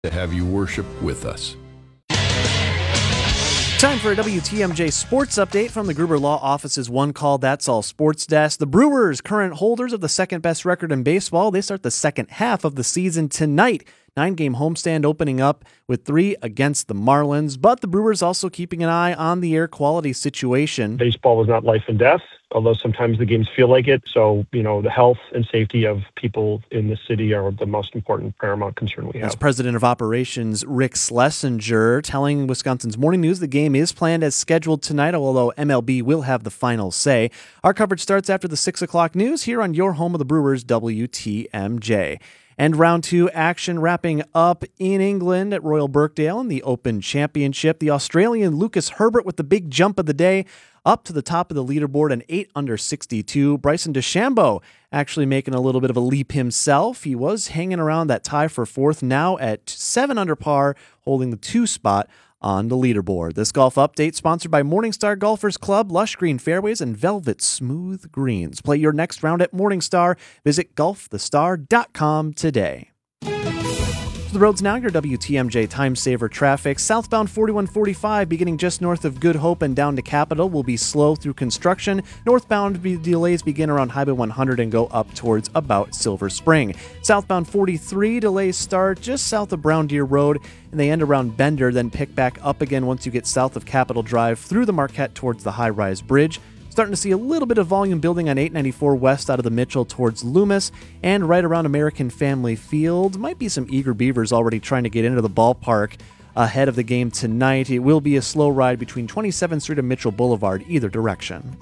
to have you worship with us. Time for a WTMJ sports update from the Gruber Law Office's One Call That's All Sports Desk. The Brewers, current holders of the second best record in baseball, they start the second half of the season tonight. 9-game homestand opening up with 3 against the Marlins, but the Brewers also keeping an eye on the air quality situation. Baseball is not life and death, although sometimes the games feel like it. So, the health and safety of people in the city are the most important paramount concern we have. As President of Operations Rick Schlesinger telling Wisconsin's Morning News the game is planned as scheduled tonight, although MLB will have the final say. Our coverage starts after the 6 o'clock news here on your home of the Brewers, WTMJ. And round 2 action wrapping up in England at Royal Birkdale in the Open Championship. The Australian Lucas Herbert with the big jump of the day up to the top of the leaderboard, an 8 under 62. Bryson DeChambeau actually making a little bit of a leap himself. He was hanging around that tie for 4th, now at 7 under par, holding the 2 spot on the leaderboard. This golf update sponsored by Morningstar Golfers Club, lush green fairways, and velvet smooth greens. Play your next round at Morningstar. Visit golfthestar.com today. The roads now, your WTMJ time saver traffic. Southbound 4145 beginning just north of Good Hope and down to Capitol will be slow through construction. Northbound delays begin around Highway 100 and go up towards about Silver Spring. Southbound 43 delays start just south of Brown Deer Road and they end around Bender, then pick back up again once you get south of Capitol Drive through the Marquette towards the high-rise bridge. Starting to see a little bit of volume building on 894 west out of the Mitchell towards Loomis, and right around American Family Field. Might be some eager Beavers already trying to get into the ballpark ahead of the game tonight. It will be a slow ride between 27th Street and Mitchell Boulevard, either direction.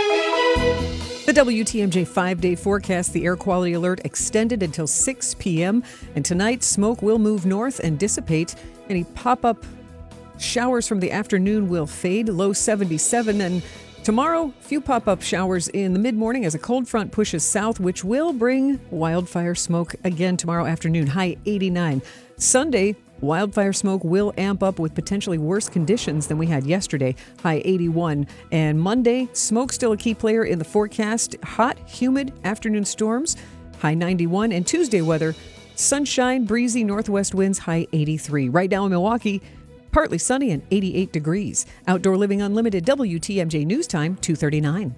The WTMJ 5-day forecast, the air quality alert extended until 6 p.m. And tonight, smoke will move north and dissipate. Any pop-up showers from the afternoon will fade, low 77, and tomorrow, few pop-up showers in the mid-morning as a cold front pushes south, which will bring wildfire smoke again tomorrow afternoon, high 89. Sunday, wildfire smoke will amp up with potentially worse conditions than we had yesterday, high 81. And Monday, smoke still a key player in the forecast. Hot, humid afternoon storms, high 91. And Tuesday weather, sunshine, breezy northwest winds, high 83. Right now in Milwaukee, partly sunny and 88 degrees. Outdoor Living Unlimited, WTMJ News Time, 2:39.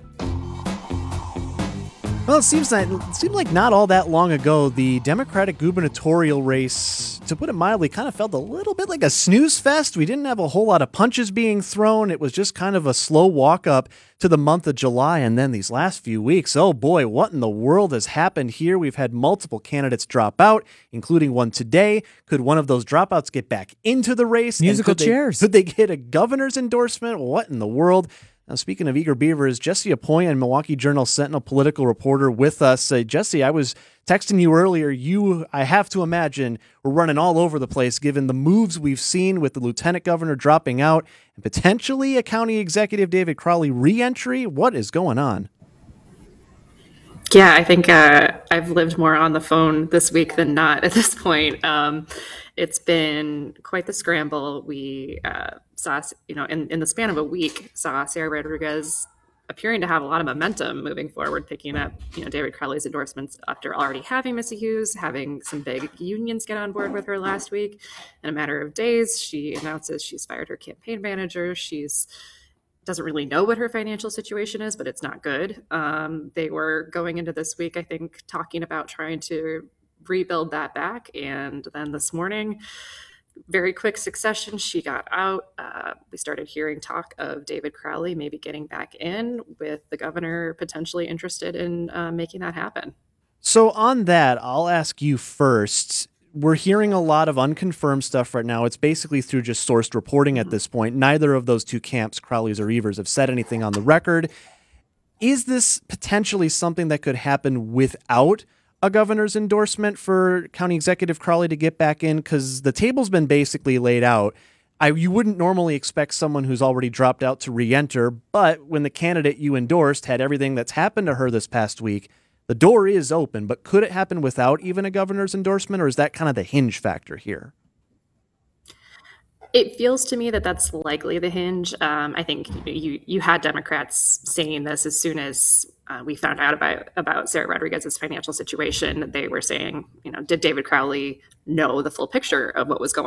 Well, it seemed like not all that long ago, the Democratic gubernatorial race, to put it mildly, kind of felt a little bit like a snooze fest. We didn't have a whole lot of punches being thrown. It was just kind of a slow walk up to the month of July. And then these last few weeks, oh boy, what in the world has happened here? We've had multiple candidates drop out, including one today. Could one of those dropouts get back into the race? Musical chairs. Could they get a governor's endorsement? What in the world? Now, speaking of eager Beavers, Jesse Apoyan, Milwaukee Journal Sentinel political reporter with us. Jesse, I was texting you earlier. I have to imagine, were running all over the place given the moves we've seen with the lieutenant governor dropping out and potentially a county executive, David Crowley, re-entry. What is going on? Yeah, I think I've lived more on the phone this week than not at this point. It's been quite the scramble. We saw, in the span of a week, saw Sarah Rodriguez appearing to have a lot of momentum moving forward, picking up, David Crowley's endorsements after already having Missy Hughes, having some big unions get on board with her last week. In a matter of days, she announces she's fired her campaign manager. She's doesn't really know what her financial situation is, but it's not good. They were going into this week, I think, talking about trying to rebuild that back. And then this morning, very quick succession, she got out. We started hearing talk of David Crowley maybe getting back in, with the governor potentially interested in making that happen. So on that, I'll ask you first. We're hearing a lot of unconfirmed stuff right now. It's basically through just sourced reporting at this point. Neither of those two camps, Crowley's or Evers, have said anything on the record. Is this potentially something that could happen without a governor's endorsement for County Executive Crowley to get back in? Because the table's been basically laid out. You wouldn't normally expect someone who's already dropped out to re-enter, but when the candidate you endorsed had everything that's happened to her this past week, the door is open. But could it happen without even a governor's endorsement, or is that kind of the hinge factor here? It feels to me that that's likely the hinge. I think you had Democrats saying this as soon as we found out about Sarah Rodriguez's financial situation. They were saying, did David Crowley know the full picture of what was going